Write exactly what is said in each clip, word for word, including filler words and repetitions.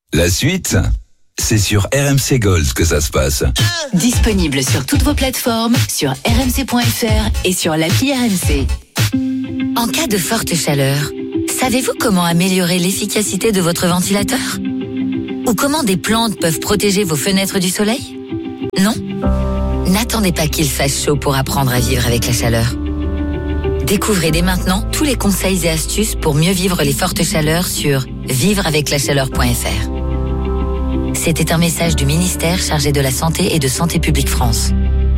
La suite, c'est sur R M C Gold que ça se passe. Disponible sur toutes vos plateformes, sur r m c point f r et sur l'appli R M C. En cas de forte chaleur, savez-vous comment améliorer l'efficacité de votre ventilateur ? Ou comment des plantes peuvent protéger vos fenêtres du soleil ? Non ? N'attendez pas qu'il fasse chaud pour apprendre à vivre avec la chaleur. Découvrez dès maintenant tous les conseils et astuces pour mieux vivre les fortes chaleurs sur vivre avec la chaleur point f r. C'était un message du ministère chargé de la Santé et de Santé publique France.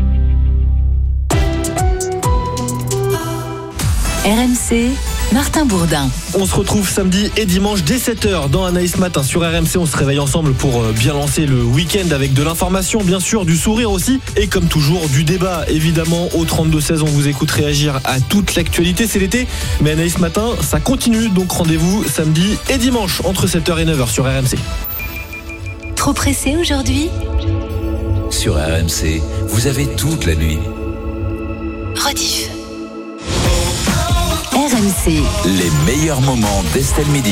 R M C, Martin Bourdin. On se retrouve samedi et dimanche dès sept heures dans Anaïs Matin sur R M C. On se réveille ensemble pour bien lancer le week-end avec de l'information, bien sûr, du sourire aussi. Et comme toujours, du débat, évidemment. Au trente-deux seize, on vous écoute réagir à toute l'actualité. C'est l'été, mais Anaïs Matin, ça continue. Donc rendez-vous samedi et dimanche entre sept heures et neuf heures sur R M C. Trop pressé aujourd'hui ? Sur R M C, vous avez toute la nuit. Rediff. R M C. Les meilleurs moments d'Estelle Midi.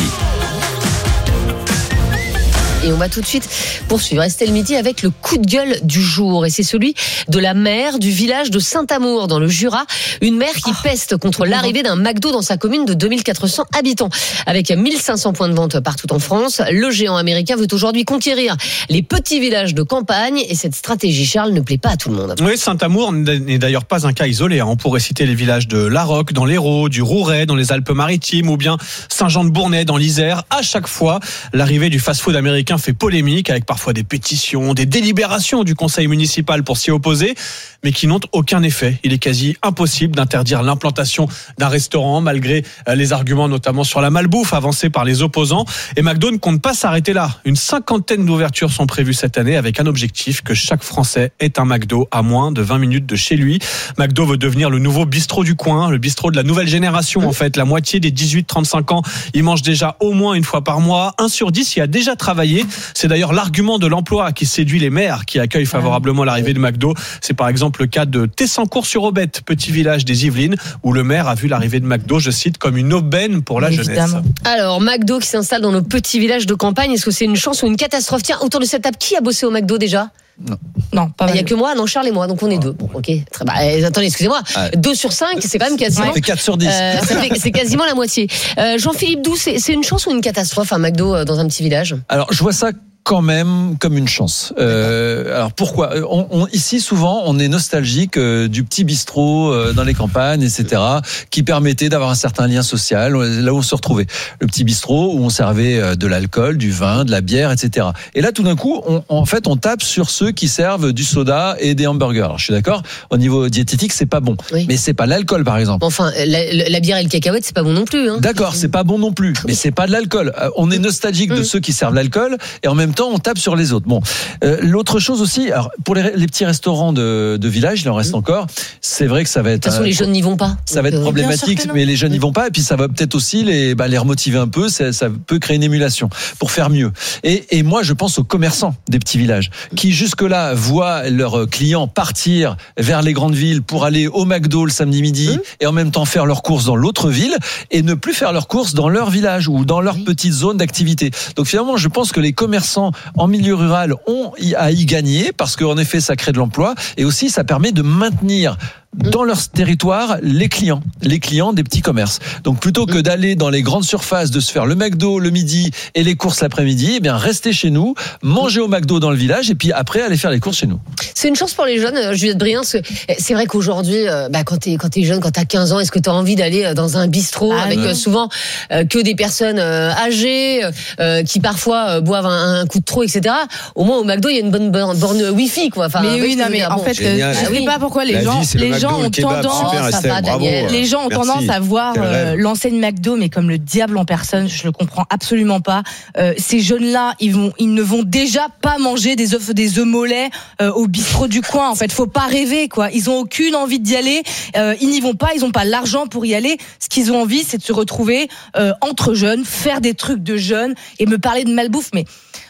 Et on va tout de suite poursuivre Estelle Midi avec le coup de gueule du jour. Et c'est celui de la maire du village de Saint-Amour dans le Jura. Une maire qui peste contre l'arrivée d'un McDo dans sa commune de deux mille quatre cents habitants. Avec mille cinq cents points de vente partout en France, le géant américain veut aujourd'hui conquérir les petits villages de campagne. Et cette stratégie, Charles, ne plaît pas à tout le monde. Oui, Saint-Amour n'est d'ailleurs pas un cas isolé. On pourrait citer les villages de La Roque dans l'Hérault, du Rouret dans les Alpes-Maritimes ou bien Saint-Jean-de-Bournay dans l'Isère. À chaque fois, l'arrivée du fast-food américain fait polémique avec parfois des pétitions, des délibérations du conseil municipal pour s'y opposer, mais qui n'ont aucun effet. Il est quasi impossible d'interdire l'implantation d'un restaurant malgré les arguments notamment sur la malbouffe avancés par les opposants. Et McDo ne compte pas s'arrêter là. Une cinquantaine d'ouvertures sont prévues cette année avec un objectif que chaque Français ait un McDo à moins de vingt minutes de chez lui. McDo veut devenir le nouveau bistrot du coin, le bistrot de la nouvelle génération en fait. La moitié des dix-huit trente-cinq ans y mangent déjà au moins une fois par mois. Un sur dix y a déjà travaillé. C'est d'ailleurs l'argument de l'emploi qui séduit les maires qui accueillent favorablement l'arrivée de McDo. C'est par exemple le cas de Tessancourt-sur-Aubette, petit village des Yvelines, où le maire a vu l'arrivée de McDo, je cite, comme une aubaine pour la Évidemment. jeunesse. Alors, McDo qui s'installe dans nos petits villages de campagne, est-ce que c'est une chance ou une catastrophe ? Tiens, autour de cette table, qui a bossé au McDo déjà ? Non, non pas mal. Il n'y a que moi, non, Charles et moi, donc on est deux. Bon, ok. Très bah, attendez, excusez-moi. Ah. deux sur cinq, c'est quand même quasiment. Ça fait quatre sur dix. Euh, ça fait, c'est quasiment la moitié. Euh, Jean-Philippe Doux, c'est, c'est une chance ou une catastrophe, un McDo dans un petit village ? Alors, je vois ça quand même comme une chance. Euh, alors pourquoi on, on, ici souvent on est nostalgique euh, du petit bistrot euh, dans les campagnes, et cetera, qui permettait d'avoir un certain lien social, là où on se retrouvait. Le petit bistrot où on servait euh, de l'alcool, du vin, de la bière, et cetera. Et là tout d'un coup, on, en fait, on tape sur ceux qui servent du soda et des hamburgers. Alors, je suis d'accord, au niveau diététique, c'est pas bon, oui. Mais c'est pas l'alcool par exemple. Enfin, la, la bière et le cacahuète, c'est pas bon non plus. Hein. D'accord, c'est pas bon non plus, mais c'est pas de l'alcool. On est nostalgique de ceux qui servent l'alcool et en même temps on tape sur les autres. Bon, euh, l'autre chose aussi, alors pour les, les petits restaurants de, de village, il en reste mmh. encore. C'est vrai que ça va être. De toute façon, euh, les jeunes n'y vont pas. Ça va être problématique, mais les jeunes n'y vont pas. Et puis ça va peut-être aussi les, bah, les remotiver un peu. Ça, ça peut créer une émulation pour faire mieux. Et, et moi, je pense aux commerçants des petits villages qui jusque-là voient leurs clients partir vers les grandes villes pour aller au McDo le samedi midi mmh. et en même temps faire leurs courses dans l'autre ville et ne plus faire leurs courses dans leur village ou dans leur oui. petite zone d'activité. Donc finalement, je pense que les commerçants en milieu rural ont à y gagner parce qu'en effet, ça crée de l'emploi et aussi ça permet de maintenir dans leur territoire les clients, les clients des petits commerces. Donc plutôt que d'aller dans les grandes surfaces, de se faire le McDo le midi et les courses l'après-midi, eh bien restez chez nous, mangez au McDo dans le village et puis après aller faire les courses chez nous. C'est une chance pour les jeunes, Juliette Briens. C'est vrai qu'aujourd'hui, bah, quand t'es quand t'es jeune, quand t'as quinze ans, est-ce que t'as envie d'aller dans un bistrot ah, avec ouais. souvent euh, que des personnes euh, âgées euh, qui parfois euh, boivent un, un coup de trop, et cetera. Au moins au McDo, il y a une bonne borne, borne Wi-Fi, quoi. Enfin, mais oui, non, mais en bon. fait, Génial. je sais pas pourquoi les La gens, vie, les gens ont kebab, tendance, super, ça va, bravo, les gens ont merci. tendance à voir euh, l'enseigne McDo, mais comme le diable en personne. Je le comprends absolument pas. Euh, ces jeunes-là, ils vont, ils ne vont déjà pas manger des œufs, des œufs mollets euh, au bistrot du coin. En fait, faut pas rêver, quoi. Ils ont aucune envie d'y aller. Euh, ils n'y vont pas. Ils ont pas l'argent pour y aller. Ce qu'ils ont envie, c'est de se retrouver euh, entre jeunes, faire des trucs de jeunes et me parler de malbouffe, mais.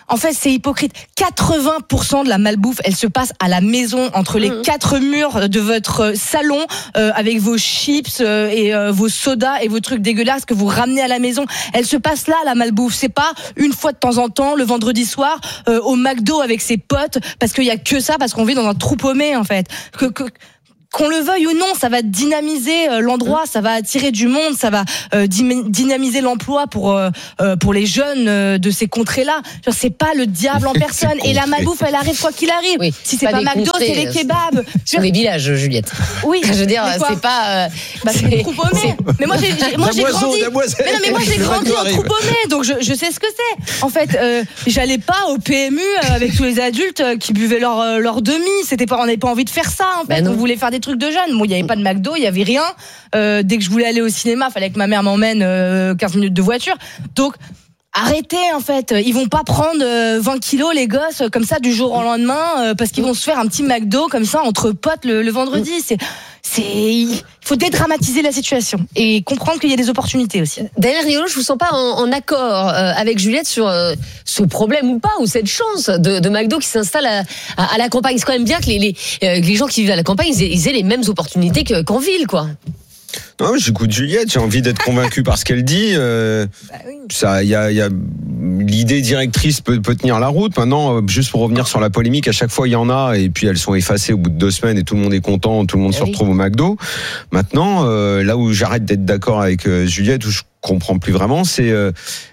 En fait, c'est hypocrite. quatre-vingts pour cent de la malbouffe, elle se passe à la maison, entre les mmh. quatre murs de votre salon, euh, avec vos chips euh, et euh, vos sodas et vos trucs dégueulasses que vous ramenez à la maison. Elle se passe là, la malbouffe. C'est pas une fois de temps en temps, le vendredi soir, euh, au McDo avec ses potes, parce qu'il y a que ça, parce qu'on vit dans un trou paumé, en fait. Que, que, Qu'on le veuille ou non, ça va dynamiser l'endroit, ça va attirer du monde, ça va euh, dynamiser l'emploi pour euh, pour les jeunes euh, de ces contrées-là. Genre, c'est pas le diable en personne. Et la malbouffe, elle arrive quoi qu'il arrive. Oui, si c'est pas, pas McDo, c'est les kebabs. Sur les villages, Juliette. Oui. Je veux dire, c'est pas. Euh, bah, c'est des trous paumés. Mais moi, j'ai, j'ai moi j'ai grandi. Mais non, mais moi j'ai grandi en trou paumé, donc je je sais ce que c'est. En fait, euh, j'allais pas au P M U avec tous les adultes qui buvaient leur leur demi. C'était pas, on n'avait pas envie de faire ça. En fait, bah on voulait faire des trucs de jeunes. Bon, il y avait pas de McDo, il y avait rien. Euh, dès que je voulais aller au cinéma, fallait que ma mère m'emmène euh, quinze minutes de voiture. Donc arrêtez, en fait, ils vont pas prendre euh, vingt kilos les gosses comme ça du jour au lendemain euh, parce qu'ils vont se faire un petit McDo comme ça entre potes le, le vendredi. C'est c'est il faut dédramatiser la situation et comprendre qu'il y a des opportunités aussi. Daniel Riolo, je vous sens pas en, en accord euh, avec Juliette sur euh, ce problème ou pas, ou cette chance de, de McDo qui s'installe à, à, à la campagne. C'est quand même bien que les, les, euh, les gens qui vivent à la campagne ils aient, ils aient les mêmes opportunités que, qu'en ville, quoi. Non, j'écoute Juliette, j'ai envie d'être convaincu par ce qu'elle dit. Euh, bah oui. Ça, il y a, y a l'idée directrice peut, peut tenir la route. Maintenant, juste pour revenir sur la polémique, à chaque fois il y en a et puis elles sont effacées au bout de deux semaines et tout le monde est content, tout le monde bah se oui. retrouve au McDo. Maintenant, euh, là où j'arrête d'être d'accord avec euh, Juliette, où je comprends plus vraiment, c'est euh,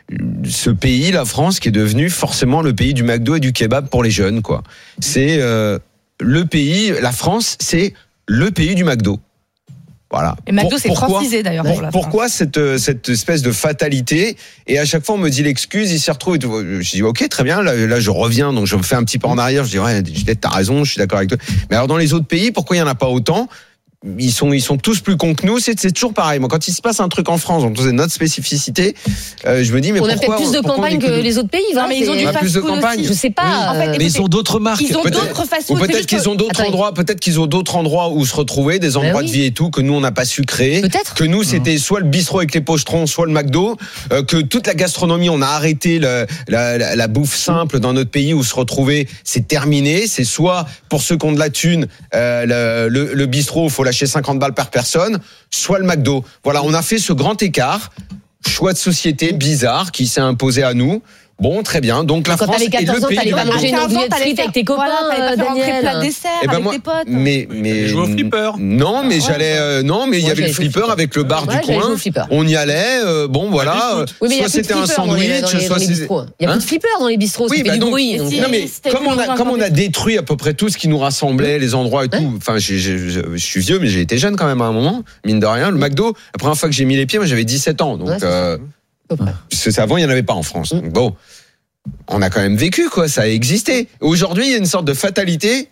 ce pays, la France, qui est devenu forcément le pays du McDo et du kebab pour les jeunes, quoi. C'est euh, le pays, la France, c'est le pays du McDo. Voilà. Et McDo, c'est francisé d'ailleurs. Pour la pourquoi cette, cette espèce de fatalité? Et à chaque fois, on me dit l'excuse, il s'y retrouve. Je dis, ok, très bien, là, là, je reviens, donc je fais un petit pas en arrière. Je dis, ouais, Juliette, t'as raison, je suis d'accord avec toi. Mais alors, dans les autres pays, pourquoi il n'y en a pas autant? Ils sont, ils sont tous plus cons que nous. C'est, c'est toujours pareil. Moi, quand il se passe un truc en France, donc c'est notre spécificité, euh, je me dis, mais on pourquoi a peut-être plus de campagnes que les autres pays, non, mais ils ont du plus de campagnes. Aussi. Je sais pas. Oui. En fait, mais ils ont d'autres marques. Ils ont peut-être, d'autres fast-food. Ou peut-être qu'ils ont d'autres Attends. endroits, peut-être qu'ils ont d'autres endroits où se retrouver, des endroits oui. de vie et tout, que nous, on n'a pas su créer. Peut-être. Que nous, c'était soit le bistrot avec les pochetrons, soit le McDo, euh, que toute la gastronomie, on a arrêté le, la, la, la bouffe simple dans notre pays où se retrouver, c'est terminé. C'est soit, pour ceux qui ont de la thune, euh, le, le, le bistrot, il faut lâcher cinquante balles par personne, soit le McDo. Voilà, on a fait ce grand écart, choix de société bizarre qui s'est imposé à nous. Bon, très bien. Donc la quand France est le ans, pays. T'allais pas manger une andouille de frites avec tes copains, voilà, Daniel. Plat dessert eh ben avec moi, tes potes. Mais mais jouer au flipper. Non, mais j'allais euh, non, mais il y avait le flipper avec le bar ouais, du coin. On y allait. Euh, bon, voilà. Oui, mais soit c'était un sandwich, soit c'était. Il y a plus de flipper dans les bistrots. Ça fait du bruit. Non, mais comme on a comme on a détruit à peu près tout ce qui nous rassemblait, les endroits et tout. Enfin, je suis vieux, mais j'ai été jeune quand même à un moment. Mine de rien, le McDo. La première fois que j'ai mis les pieds, moi j'avais dix-sept ans. Donc parce que avant il y en avait pas en France. Bon. On a quand même vécu, quoi, ça a existé. Aujourd'hui, il y a une sorte de fatalité.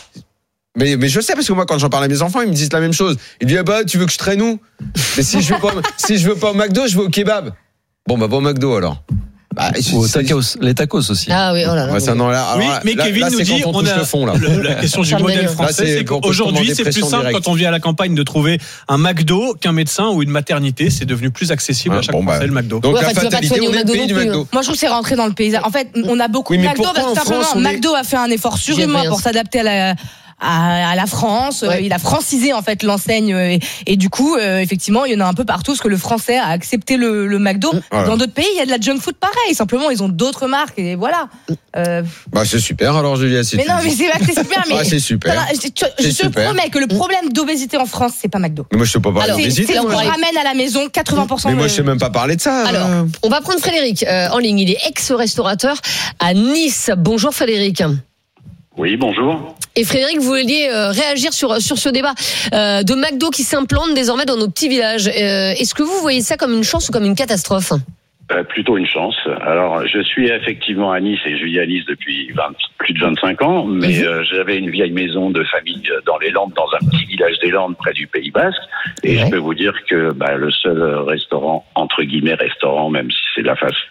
Mais, mais je sais, parce que moi, quand j'en parle à mes enfants, ils me disent la même chose. Ils disent, ah bah, tu veux que je traîne où? Mais si je veux pas, si je veux pas au McDo, je vais au kebab. Bon, bah, va au McDo, alors. Bah, Ou tacos, les tacos aussi. Ah oui, oh là là. Ouais, ça, non, là, oui, alors, mais là, Kevin là, nous dit, on, on a le fond, là. Le, la question du modèle français, c'est, c'est qu'aujourd'hui, c'est plus simple directe. Quand on vit à la campagne de trouver un McDo qu'un médecin ou une maternité. C'est devenu plus accessible ah, à chaque bon, Français, bah, le McDo. Donc, ouais, la fatalité, on est le pays du McDo. Moi, je trouve que c'est rentré dans le paysage. En fait, on a beaucoup de McDo parce que simplement, McDo a fait un effort surhumain pour s'adapter à la à, à la France, ouais. Il a francisé en fait l'enseigne et, et du coup euh, effectivement il y en a un peu partout parce que le français a accepté le, le McDo. Voilà. Dans d'autres pays il y a de la junk food pareil, simplement ils ont d'autres marques et voilà. Euh... Bah c'est super alors Julia. Si mais non dis. mais c'est pas que c'est super mais ah, c'est super. Là, je, je, je te super. promets que le problème d'obésité en France c'est pas McDo. Mais moi je te peux pas parler d'obésité. C'est ce qu'on ramène à la maison quatre-vingts pour cent. Mais moi je sais même pas parler de ça. Alors euh... on va prendre Frédéric euh, en ligne. Il est ex-restaurateur à Nice. Bonjour Frédéric. Oui, bonjour. Et Frédéric, vous vouliez euh, réagir sur sur ce débat euh, de McDo qui s'implante désormais dans nos petits villages. Euh, est-ce que vous voyez ça comme une chance ou comme une catastrophe ? Euh, plutôt une chance. Alors, je suis effectivement à Nice et je vis à Nice depuis vingt, plus de vingt-cinq ans, mais mmh. euh, j'avais une vieille maison de famille dans les Landes, dans un petit village des Landes près du Pays Basque, et ouais. je peux vous dire que bah, le seul restaurant, entre guillemets restaurant, même si c'est de la fast,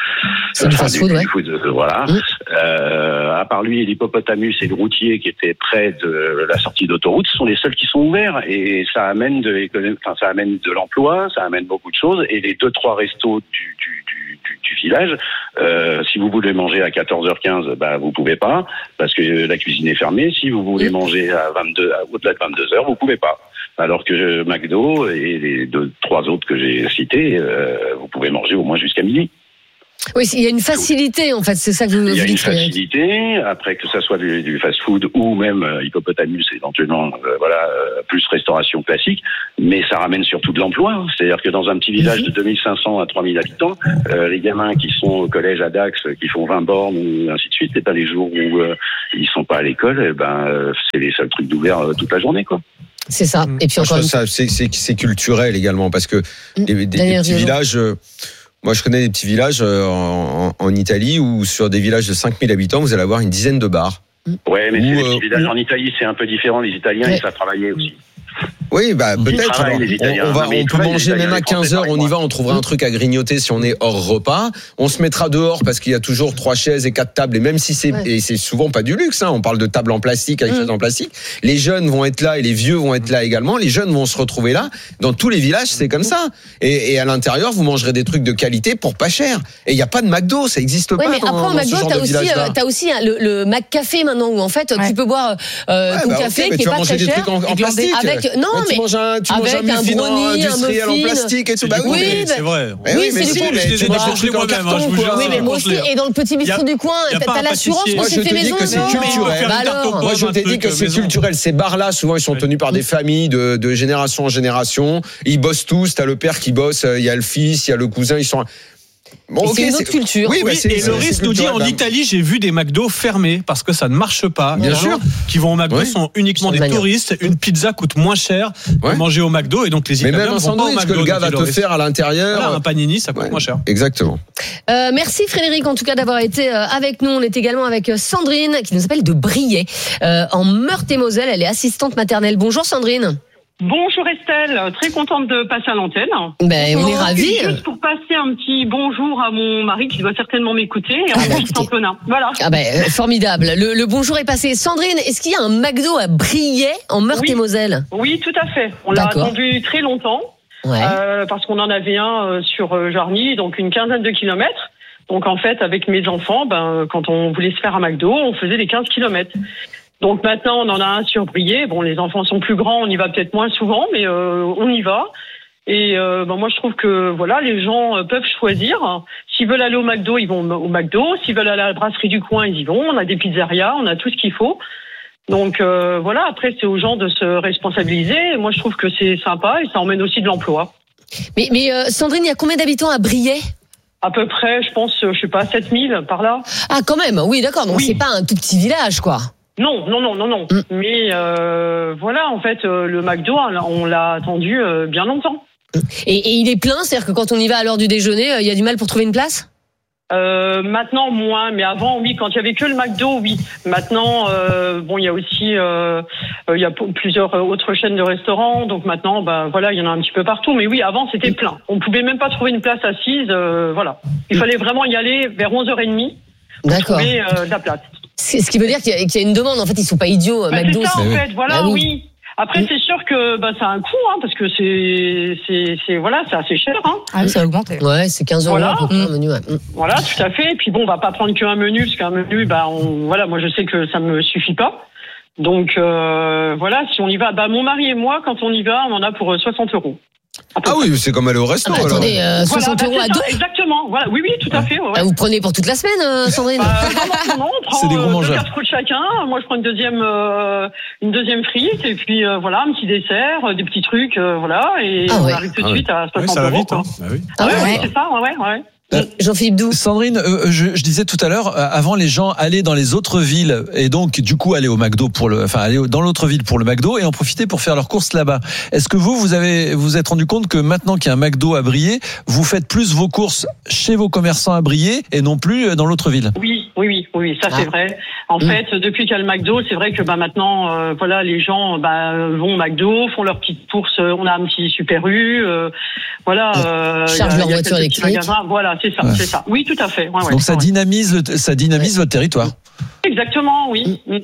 c'est du fast food, ouais. food euh, voilà. Mmh. Euh, à part lui, l'hippopotamus et le routier qui étaient près de la sortie d'autoroute, ce sont les seuls qui sont ouverts, et ça amène de l'économie, enfin ça amène de l'emploi, ça amène beaucoup de choses, et les deux trois restos du, du Du, du, du village Euh, si vous voulez manger à quatorze heures quinze, bah vous pouvez pas parce que la cuisine est fermée. Si vous voulez manger à vingt-deux, à, au-delà de vingt-deux heures, vous pouvez pas. Alors que McDo et les deux, trois autres que j'ai cités, euh, vous pouvez manger au moins jusqu'à midi. Oui, il y a une facilité en fait, c'est ça que vous, vous dites. Il y a une facilité, après que ça soit du, du fast-food ou même euh, Hippopotamus éventuellement, euh, voilà, euh, plus restauration classique, mais ça ramène surtout de l'emploi. C'est-à-dire que dans un petit village de deux mille cinq cents à trois mille habitants, euh, les gamins qui sont au collège à Dax, qui font vingt bornes ou ainsi de suite, et pas les jours où euh, ils sont pas à l'école, et ben euh, c'est les seuls trucs d'ouvert euh, toute la journée, quoi. C'est ça. Et puis encore une... ça, c'est, c'est, c'est culturel également parce que mmh. des, des, des petits villages. Euh, Moi, je connais des petits villages en, en, en Italie où sur des villages de cinq mille habitants, vous allez avoir une dizaine de bars. Ouais, mais où, c'est les euh, petits villages où... en Italie, c'est un peu différent. Les Italiens, ouais. Ils savent travailler aussi. Oui, bah peut-être. Travaillent, Alors, on, on, va, on peut manger même à quinze heures, on y va, on trouvera un truc à grignoter si on est hors repas. On se mettra dehors parce qu'il y a toujours trois chaises et quatre tables. Et même si c'est, ouais. et c'est souvent pas du luxe, hein, on parle de tables en plastique, avec mmh. chaises en plastique. Les jeunes vont être là et les vieux vont être là également. Les jeunes vont se retrouver là. Dans tous les villages, c'est comme ça. Et, et à l'intérieur, vous mangerez des trucs de qualité pour pas cher. Et il y a pas de McDo, ça existe ouais, pas. Mais dans, après, au McDo, t'as aussi, euh, t'as aussi hein, le, le McCafé maintenant où en fait, ouais. tu peux boire euh, ouais, ton bah, café okay, qui est pas très cher. En, en plastique. Avec, non, mais. Tu manges un, tu avec un brownie, un muffin en plastique et tout. Bah oui, mais c'est vrai. Oui, oui c'est du coup. Je les ai décongelés moi-même. Oui, mais moi aussi. Et dans le petit bistrot du coin, t'as l'assurance que c'est fait maison. Moi, je te dis que c'est culturel. Moi, je te dis que c'est culturel. Ces bars-là, souvent, ils sont tenus par des familles de, de génération en génération. Ils bossent tous. T'as le père qui bosse. Il y a le fils, il y a le cousin. Ils sont. Bon, okay, c'est une autre culture. Oui, oui bah, et le risque nous dit en Italie, j'ai vu des McDo fermés parce que ça ne marche pas. Bien les sûr. gens qui vont au McDo oui. sont uniquement des touristes. Une pizza coûte moins cher ouais. que manger au McDo et donc les Italiens. Mais même un sandwich que le gars va te faire à l'intérieur. Voilà, un panini, ça coûte ouais. moins cher. Exactement. Euh, merci Frédéric en tout cas d'avoir été avec nous. On est également avec Sandrine qui nous appelle de Briey euh, en Meurthe-et-Moselle. Elle est assistante maternelle. Bonjour Sandrine. Bonjour Estelle, très contente de passer à l'antenne. Ben, on est ravis. Juste pour passer un petit bonjour à mon mari qui doit certainement m'écouter et ah en plus Saint-Plenin. Voilà. Ah ben, formidable. Le, le bonjour est passé. Sandrine, est-ce qu'il y a un McDo à Briey en Meurthe-et-Moselle ? Oui. oui, tout à fait. On l'a D'accord. attendu très longtemps ouais. euh, parce qu'on en avait un sur Jarny, donc une quinzaine de kilomètres. Donc en fait, avec mes enfants, ben quand on voulait se faire un McDo, on faisait les quinze kilomètres. Donc maintenant, on en a un sur Briey. Bon, les enfants sont plus grands, on y va peut-être moins souvent, mais euh, on y va. Et euh, ben moi, je trouve que voilà, les gens peuvent choisir. S'ils veulent aller au McDo, ils vont au McDo. S'ils veulent aller à la brasserie du coin, ils y vont. On a des pizzerias, on a tout ce qu'il faut. Donc euh, voilà, après, c'est aux gens de se responsabiliser. Et moi, je trouve que c'est sympa et ça emmène aussi de l'emploi. Mais, mais euh, Sandrine, il y a combien d'habitants à Briey ? À peu près, je pense, je sais pas, sept mille par là. Ah, quand même, oui, d'accord. Donc, oui. C'est pas un tout petit village, quoi. Non, non, non, non, non. Mm. Mais euh, voilà, en fait, euh, le McDo, on l'a attendu euh, bien longtemps. Et, et il est plein, c'est-à-dire que quand on y va à l'heure du déjeuner, il y a du mal pour trouver une place ? euh, Maintenant, moins. Mais avant, oui, quand il y avait que le McDo, oui. Maintenant, euh, bon, il y a aussi, euh, il y a plusieurs autres chaînes de restaurants. Donc maintenant, bah voilà, il y en a un petit peu partout. Mais oui, avant, c'était plein. On pouvait même pas trouver une place assise. Euh, voilà. Il fallait vraiment y aller vers onze heures trente pour D'accord. trouver euh, de la place. C'est ce qui veut dire qu'il y, a, qu'il y a une demande. En fait, ils sont pas idiots, bah, McDo. C'est ça, en c'est... fait. Voilà, bah, oui. oui. Après, c'est sûr que bah, ça a un coût, hein, parce que c'est, c'est, c'est, voilà, c'est assez cher. Hein. Ah oui, ça a augmenté. Ouais, c'est quinze euros voilà. pour prendre un menu. Ouais. Voilà, tout à fait. Et puis bon, on va pas prendre qu'un menu, parce qu'un menu, bah, on, voilà, moi je sais que ça me suffit pas. Donc euh, voilà, si on y va, bah mon mari et moi, quand on y va, on en a pour soixante euros. Ah oui, c'est comme aller au resto. Ah bah, alors. Attendez, euh, soixante voilà, bah, euros à deux. Exactement. Voilà. Oui, oui, tout à fait. Ouais. Ah, vous prenez pour toute la semaine, euh, Sandrine bah, Non, non, non. On prend c'est des gros euh, mangeurs. deux casse-croûtes chacun. Moi, je prends une deuxième, euh, une deuxième frite et puis euh, voilà, un petit dessert, euh, des petits trucs, euh, voilà, et ah, on ouais. arrive tout de ah, suite ouais. à soixante oui, ça va euros. vite, hein. Bah oui. Ah ouais, ouais, ouais, c'est ça. Ouais, ouais, ouais. Euh, Jean-Philippe Doux. Sandrine, euh, je, je disais tout à l'heure, euh, avant les gens allaient dans les autres villes et donc du coup aller au McDo pour le, enfin aller dans l'autre ville pour le McDo et en profiter pour faire leurs courses là-bas. Est-ce que vous, vous avez, vous êtes rendu compte que maintenant qu'il y a un McDo à Briey, vous faites plus vos courses chez vos commerçants à Briey et non plus dans l'autre ville? Oui, oui, oui, oui, ça ah. c'est vrai. En mmh. fait, depuis qu'il y a le McDo, c'est vrai que bah maintenant, euh, voilà, les gens bah, vont au McDo, font leurs petites courses. On a un petit Super U, euh, voilà. Euh, Charge y a, leur voiture électrique. Voilà, c'est ça, ouais. c'est ça. Oui, tout à fait. Ouais, Donc ouais, ça ouais. dynamise, le, ça dynamise ouais. votre territoire. Exactement, oui. Mmh.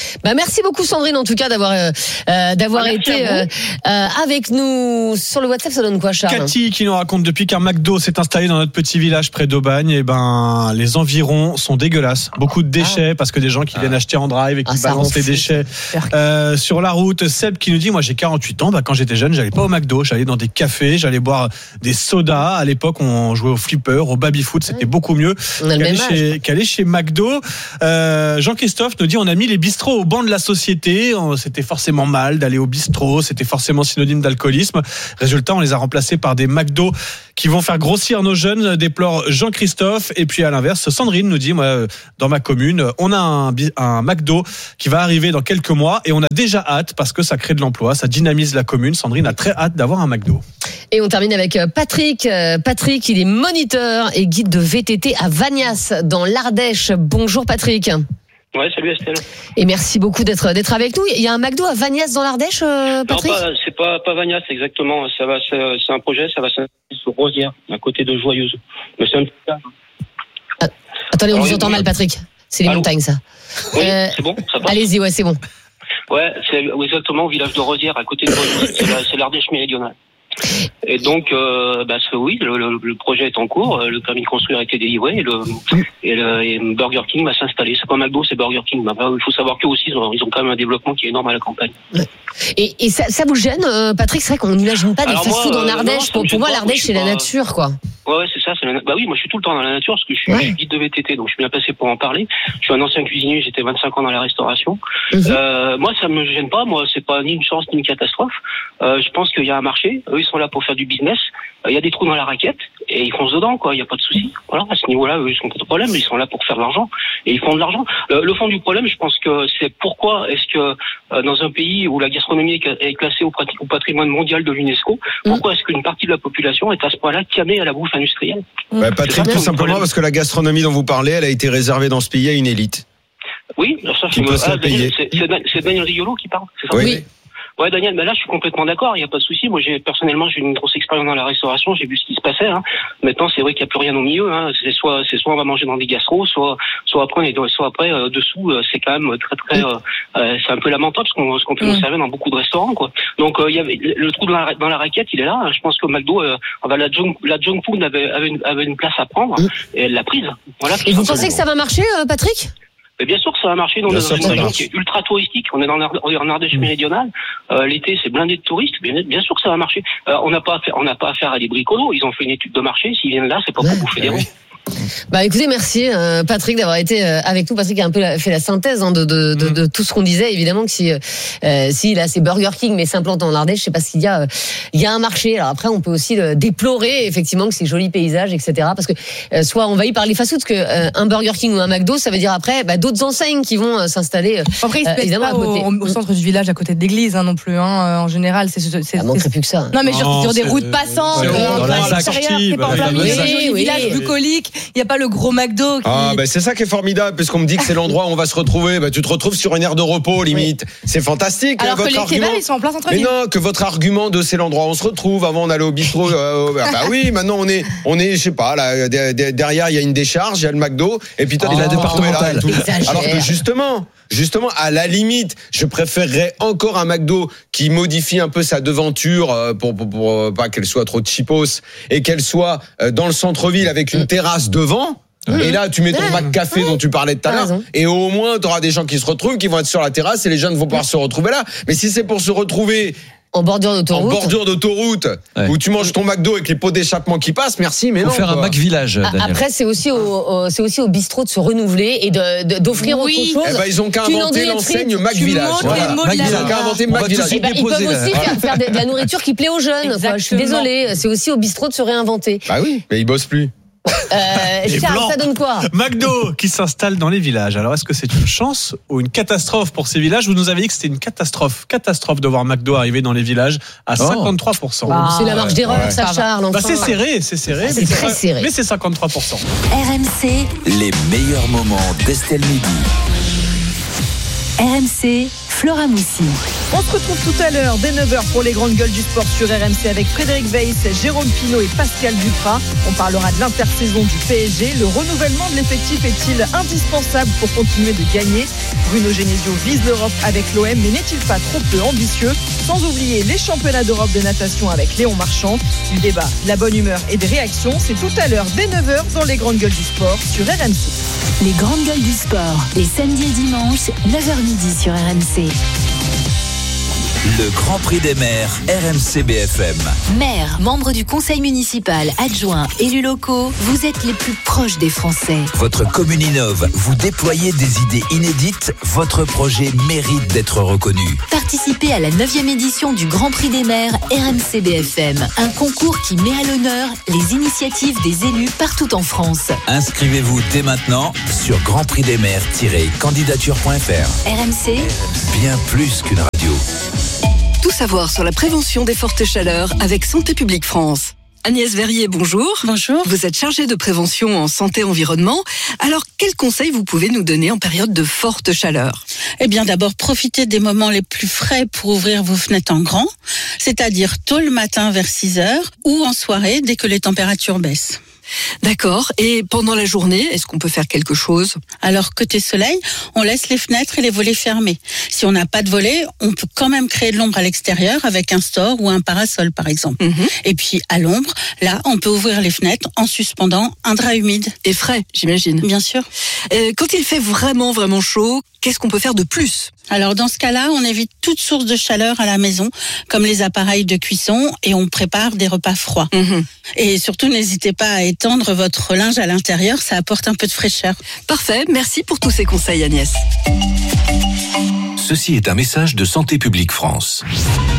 Bah, merci beaucoup Sandrine en tout cas d'avoir euh, euh, d'avoir Merci été euh, euh, avec nous sur le WhatsApp. Ça donne quoi, Charles? Cathy qui nous raconte depuis qu'un McDo s'est installé dans notre petit village près d'Aubagne, et ben les environs sont dégueulasses. Beaucoup de déchets ah. parce que des gens qui viennent acheter en drive et qui ah, balancent les déchets euh, sur la route. Seb qui nous dit moi j'ai quarante-huit ans, bah, quand j'étais jeune j'allais pas au McDo, j'allais dans des cafés, j'allais boire des sodas. À l'époque on jouait au flipper, au baby-foot, c'était beaucoup mieux qu'aller chez, qu'aller chez McDo. Euh, Jean-Christophe nous dit on a mis les bistrots au banc de la société, c'était forcément mal d'aller au bistrot, c'était forcément synonyme d'alcoolisme. Résultat, on les a remplacés par des McDo qui vont faire grossir nos jeunes, déplore Jean-Christophe. Et puis à l'inverse, Sandrine nous dit moi dans ma commune, on a un, un McDo qui va arriver dans quelques mois et on a déjà hâte parce que ça crée de l'emploi, ça dynamise la commune. Sandrine a très hâte d'avoir un McDo. Et on termine avec Patrick. Patrick, il est moniteur et guide de V T T à Vagnas dans l'Ardèche. Bonjour Patrick. Ouais, salut Estelle. Et merci beaucoup d'être d'être avec nous. Il y a un McDo à Vagnas dans l'Ardèche, euh, Patrick? Non, pas, c'est pas pas Vagnas exactement. Ça va, c'est, c'est un projet, ça va s'installer sur Rosières, à côté de Joyeuse. Mais c'est un petit cas. Ah, attendez, on Alors, vous entend mal, Patrick. C'est les Allô montagnes, ça. Oui, euh, c'est bon, ça passe. Allez-y, ouais, c'est bon. Ouais, c'est exactement au village de Rosières, à côté de Joyeuse. c'est, la, c'est l'Ardèche méridionale. Et donc, euh, bah, oui, le, le, le projet est en cours, le permis de construire a été délivré et, le, et, le, et Burger King va s'installer. C'est pas McDo, c'est Burger King. Bah, il faut savoir qu'eux aussi, ils ont, ils ont quand même un développement qui est énorme à la campagne. Et, et ça, ça vous gêne, euh, Patrick? C'est vrai qu'on n'imagine pas des fast-food en Ardèche. Euh, non, pour pour moi, l'Ardèche, c'est la nature, quoi. Ouais, ouais, c'est ça. C'est la... Bah oui, moi, je suis tout le temps dans la nature parce que je suis, ouais. je suis guide de V T T, donc je suis bien placé pour en parler. Je suis un ancien cuisinier, j'étais vingt-cinq ans dans la restauration. Mm-hmm. Euh, moi, ça me gêne pas. Moi, c'est pas ni une chance ni une catastrophe. Euh, je pense qu'il y a un marché. Eux, ils sont là pour faire du business. Il y a des trous dans la raquette et ils foncent dedans, quoi. Il n'y a pas de souci. Voilà, à ce niveau-là, eux, ils sont pas de problème. Ils sont là pour faire de l'argent et ils font de l'argent. Le, le fond du problème, je pense que c'est pourquoi est-ce que euh, dans un pays où la gastronomie est classée au, au patrimoine mondial de l'UNESCO, mmh. pourquoi est-ce qu'une partie de la population est à ce point-là camée à la bouffe industrielle? mmh. bah, Patrick, tout simplement parce que la gastronomie dont vous parlez, elle a été réservée dans ce pays à une élite. Oui, alors ça, qui c'est, peut ah, Daniel, c'est, c'est, c'est Daniel Riolo qui parle. C'est ça? Oui. oui. Ouais, Daniel, ben là, je suis complètement d'accord. Il n'y a pas de souci. Moi, j'ai personnellement, j'ai une grosse expérience dans la restauration. J'ai vu ce qui se passait. Hein. Maintenant, c'est vrai qu'il n'y a plus rien au milieu. Hein. C'est soit, c'est soit on va manger dans des gastros, soit, soit après, on est, soit après euh, dessous. Euh, c'est quand même très, très. Euh, euh, c'est un peu lamentable ce qu'on, ce qu'on peut nous servir dans beaucoup de restaurants, quoi. Donc, euh, il y avait le trou dans la, dans la raquette, il est là. Je pense que McDo, euh, la junk, la junk food avait, avait, une, avait une place à prendre et elle l'a prise. Voilà. Et vous pensez que ça va marcher, euh, Patrick? Mais bien sûr que ça va marcher. Dans une région qui est ultra touristique. On est dans en Ardèche mmh. méridionale. Euh, l'été, c'est blindé de touristes. Bien, bien sûr que ça va marcher. Euh, on n'a pas, on n'a pas affaire à des bricolos. Ils ont fait une étude de marché. S'ils viennent là, c'est pas pour bouffer des ronds. Bah écoutez, merci euh, Patrick d'avoir été euh, avec nous. Patrick a un peu la, fait la synthèse hein, de, de, de, de tout ce qu'on disait. Évidemment que si, euh, si là c'est Burger King mais s'implante en Ardèche, je sais pas s'il y a, euh, il y a un marché. Alors après, on peut aussi le déplorer effectivement que c'est joli paysage, et cetera. Parce que euh, soit envahi par les fast-foods, que euh, un Burger King ou un McDo, ça veut dire après bah, d'autres enseignes qui vont euh, s'installer. Euh, après, ils se évidemment pas à côté. Au, au centre du village, à côté de l'église hein, non plus. Hein, en général, c'est. c'est, c'est ça manquerait plus que ça. Non mais genre, sur des routes passantes, dans la sortie, c'est pas parmi les villages bucoliques. Il y a pas le gros McDo. Qui... Ah bah c'est ça qui est formidable puisqu'on me dit que c'est l'endroit où on va se retrouver. Bah tu te retrouves sur une aire de repos limite. Oui. C'est fantastique. Alors votre que les argument... kebabs ils sont en plein centre-ville. Mais non, que votre argument de c'est l'endroit où on se retrouve. Avant on allait au bistrot. euh, bah oui, maintenant on est on est je sais pas là derrière il y a une décharge, il y a le McDo et puis toi oh, la départementale. Alors que justement Justement, à la limite, je préférerais encore un McDo qui modifie un peu sa devanture pour, pour, pour pas qu'elle soit trop cheapos et qu'elle soit dans le centre-ville avec une terrasse devant. Mmh. Et là, tu mets ton ouais. Mac café ouais. dont tu parlais tout à l'heure. Et au moins, tu auras des gens qui se retrouvent, qui vont être sur la terrasse et les jeunes vont pouvoir mmh. se retrouver là. Mais si c'est pour se retrouver en bordure d'autoroute, en bordure d'autoroute ouais. où tu manges ton McDo avec les pots d'échappement qui passent, merci, mais faut non. Faut faire quoi. un Mac Village. Daniel. Après, c'est aussi au, au, c'est aussi au bistrot de se renouveler et de, de, d'offrir oui. autre chose. Eh ben, ils ont qu'à inventer l'enseigne Mac Village. Voilà. Mac Village. Ils ont qu'à inventer Mac Village. Eh ben, ils peuvent aussi faire, faire de, de la nourriture qui plaît aux jeunes. Quoi. Je suis désolée, c'est aussi au bistrot de se réinventer. Bah oui, mais ils bossent plus. Euh, Charles, ça donne quoi? McDo qui s'installe dans les villages. Alors, est-ce que c'est une chance ou une catastrophe pour ces villages? Vous nous avez dit que c'était une catastrophe. Catastrophe de voir McDo arriver dans les villages à cinquante-trois pour cent. Oh. C'est la marge d'erreur, ouais. ça, Charles. Bah, c'est serré, c'est serré. C'est très pas, serré. Mais c'est cinquante-trois pour cent. R M C. Les meilleurs moments d'Estelle Midi. R M C, Flora Moussi. On se retrouve tout à l'heure dès neuf heures pour les grandes gueules du sport sur R M C avec Frédéric Weiss, Jérôme Pinault et Pascal Duprat. On parlera de l'intersaison du P S G. Le renouvellement de l'effectif est-il indispensable pour continuer de gagner? Bruno Genesio vise l'Europe avec l'O M, mais n'est-il pas trop peu ambitieux? Sans oublier les championnats d'Europe de natation avec Léon Marchand. Du débat, de la bonne humeur et des réactions, c'est tout à l'heure dès neuf heures dans les grandes gueules du sport sur R M C. Les grandes gueules du sport, les samedis et dimanches, neuf heures midi sur R M C. Le Grand Prix des maires, R M C B F M. Maires, membres du conseil municipal, adjoints, élus locaux, vous êtes les plus proches des Français. Votre commune innove, vous déployez des idées inédites, votre projet mérite d'être reconnu. Participez à la neuvième édition du Grand Prix des maires R M C B F M, un concours qui met à l'honneur les initiatives des élus partout en France. Inscrivez-vous dès maintenant sur grand prix des maires tiret candidature point f r. R M C, bien plus qu'une radio. Tout savoir sur la prévention des fortes chaleurs avec Santé publique France. Agnès Verrier, bonjour. Bonjour. Vous êtes chargée de prévention en santé-environnement. Alors, quels conseils vous pouvez nous donner en période de forte chaleur? Eh bien, d'abord, profitez des moments les plus frais pour ouvrir vos fenêtres en grand, c'est-à-dire tôt le matin vers six heures ou en soirée dès que les températures baissent. D'accord. Et pendant la journée, est-ce qu'on peut faire quelque chose? Alors, côté soleil, on laisse les fenêtres et les volets fermés. Si on n'a pas de volets, on peut quand même créer de l'ombre à l'extérieur avec un store ou un parasol, par exemple. Mm-hmm. Et puis, à l'ombre, là, on peut ouvrir les fenêtres en suspendant un drap humide. Et frais, j'imagine. Bien sûr. Euh, quand il fait vraiment, vraiment chaud, qu'est-ce qu'on peut faire de plus? Alors, dans ce cas-là, on évite toute source de chaleur à la maison, comme les appareils de cuisson, et on prépare des repas froids. Mmh. Et surtout, n'hésitez pas à étendre votre linge à l'intérieur, ça apporte un peu de fraîcheur. Parfait, merci pour tous ces conseils, Agnès. Ceci est un message de Santé publique France.